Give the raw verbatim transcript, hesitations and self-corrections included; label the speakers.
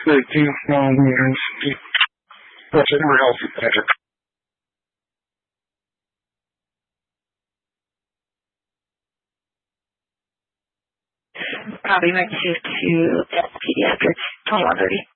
Speaker 1: thirteen millimeters deep. That's a real magic.
Speaker 2: Probably might shift to pediatrics, twenty-one thirty.